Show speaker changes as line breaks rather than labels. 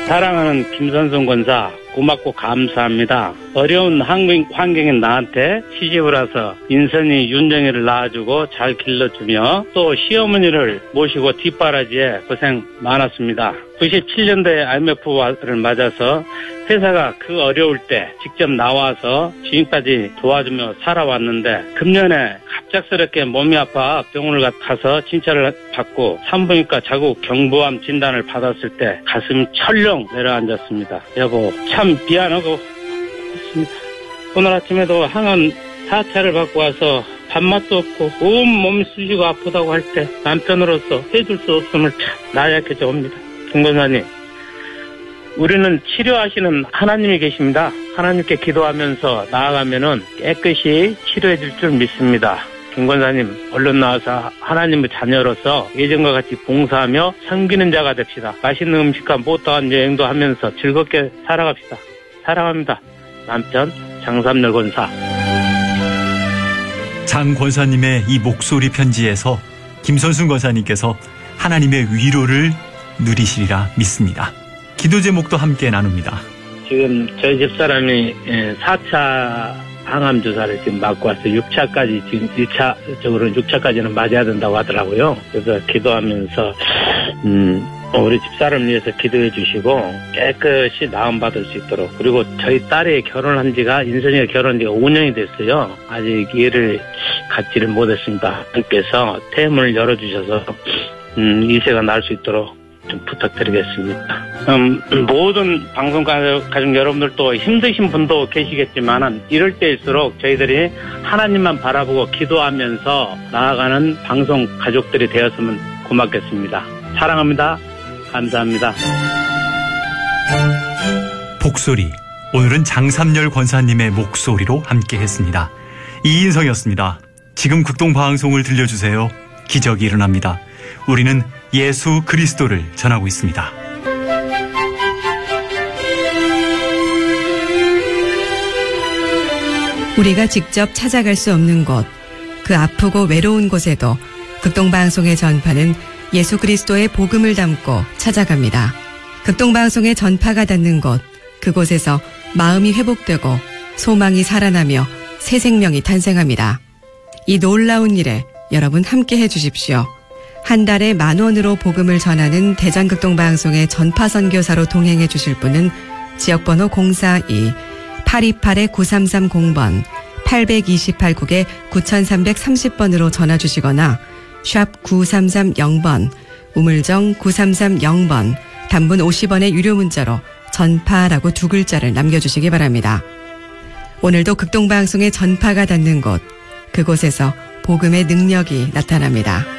사랑하는 김선순 권사, 고맙고 감사합니다. 어려운 환경에 나한테 시집을 와서 인선이 윤정이를 낳아주고 잘 길러주며 또 시어머니를 모시고 뒷바라지에 고생 많았습니다. 97년도에 IMF를 맞아서 회사가 그 어려울 때 직접 나와서 지금까지 도와주며 살아왔는데 금년에 갑작스럽게 몸이 아파 병원을 가서 진찰을 받고 산부인과 자국 경부암 진단을 받았을 때 가슴이 철렁 내려앉았습니다. 여보 참 미안하고 그렇습니다. 오늘 아침에도 항암 4차를 받고 와서 밥맛도 없고 온 몸이 쑤시고 아프다고 할 때 남편으로서 해줄 수 없음을 참 나약해져 옵니다. 김 권사님, 우리는 치료하시는 하나님이 계십니다. 하나님께 기도하면서 나아가면은 깨끗이 치료해 줄 줄 믿습니다. 김 권사님, 얼른 나와서 하나님의 자녀로서 예전과 같이 봉사하며 섬기는 자가 됩시다. 맛있는 음식과 못다한 여행도 하면서 즐겁게 살아갑시다. 사랑합니다. 남편 장삼열 권사.
장 권사님의 이 목소리 편지에서 김선순 권사님께서 하나님의 위로를 누리시리라 믿습니다. 기도 제목도 함께 나눕니다.
지금 저희 집사람이 4차 항암 주사를 지금 맞고 와서 6차까지 지금 1차적으로 6차까지는 맞아야 된다고 하더라고요. 그래서 기도하면서 우리 집사람을 위해서 기도해 주시고 깨끗이 나음받을 수 있도록, 그리고 저희 딸이 결혼한 지가, 인선이가 결혼한 지가 5년이 됐어요. 아직 얘를 갖지를 못했습니다. 하나님께서 태문을 열어주셔서 이세가 날 수 있도록 좀 부탁드리겠습니다. 모든 방송 가족 여러분들도 힘드신 분도 계시겠지만 이럴 때일수록 저희들이 하나님만 바라보고 기도하면서 나아가는 방송 가족들이 되었으면 고맙겠습니다. 사랑합니다. 감사합니다.
복소리, 오늘은 장삼열 권사님의 목소리로 함께했습니다. 이인성이었습니다. 지금 극동방송을 들려주세요. 기적이 일어납니다. 우리는 예수 그리스도를 전하고 있습니다.
우리가 직접 찾아갈 수 없는 곳, 그 아프고 외로운 곳에도 극동방송의 전파는 예수 그리스도의 복음을 담고 찾아갑니다. 극동방송의 전파가 닿는 곳, 그곳에서 마음이 회복되고 소망이 살아나며 새 생명이 탄생합니다. 이 놀라운 일에 여러분 함께 해주십시오. 한 달에 10,000원으로 복음을 전하는 대전극동방송의 전파선교사로 동행해 주실 분은 지역번호 042-828-9330번, 828국에 9330번으로 전화 주시거나 샵 9330번, 우물정 9330번, 단문 50원의 유료 문자로 전파라고 2글자를 남겨주시기 바랍니다. 오늘도 극동방송의 전파가 닿는 곳, 그곳에서 복음의 능력이 나타납니다.